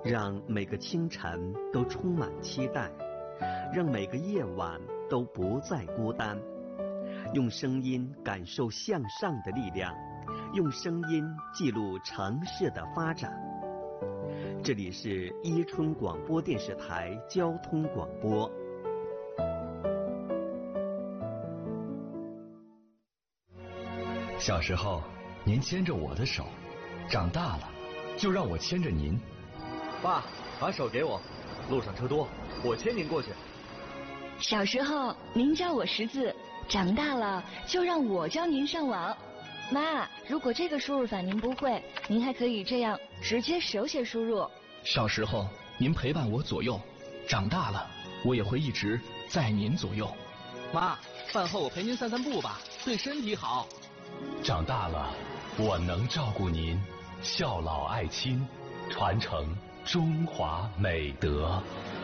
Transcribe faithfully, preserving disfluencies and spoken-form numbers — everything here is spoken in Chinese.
让每个清晨都充满期待，让每个夜晚都不再孤单。用声音感受向上的力量，用声音记录城市的发展。这里是伊春广播电视台交通广播。 小时候，您牵着我的手，长大了，就让我牵着您。 爸，把手给我，路上车多，我牵您过去。 小时候，您教我识字，长大了就让我教您上网。妈，如果这个输入法您不会，您还可以这样直接手写输入。 小时候，您陪伴我左右，长大了，我也会一直在您左右。 妈，饭后我陪您散散步吧，对身体好。 长大了，我能照顾您，孝老爱亲，传承中华美德。